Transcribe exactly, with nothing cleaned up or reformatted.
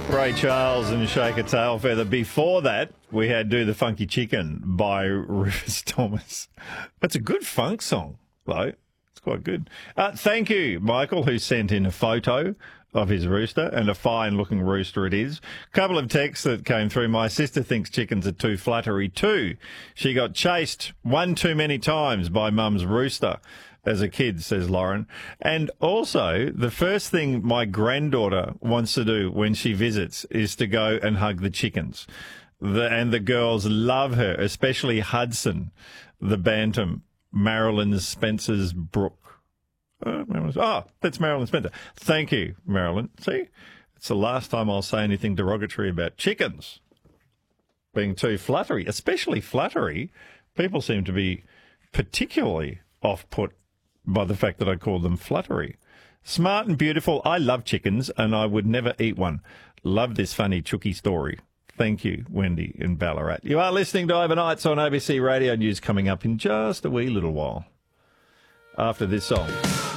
Ray Charles and Shake a Tail Feather. Before that, we had Do the Funky Chicken by Rufus Thomas. That's a good funk song, though. It's quite good. Uh, thank you, Michael, who sent in a photo of his rooster, and a fine-looking rooster it is. A couple of texts that came through. My sister thinks chickens are too fluttery too. She got chased one too many times by mum's rooster as a kid, says Lauren. And also, the first thing my granddaughter wants to do when she visits is to go and hug the chickens. The, and the girls love her, especially Hudson, the bantam, Marilyn Spencer's brook. Uh, oh, that's Marilyn Spencer. Thank you, Marilyn. See, it's the last time I'll say anything derogatory about chickens being too fluttery, especially fluttery. People seem to be particularly off-put by the fact that I call them fluttery. Smart and beautiful. I love chickens, and I would never eat one. Love this funny Chooky story. Thank you, Wendy in Ballarat. You are listening to Overnights on A B C Radio News, coming up in just a wee little while after this song.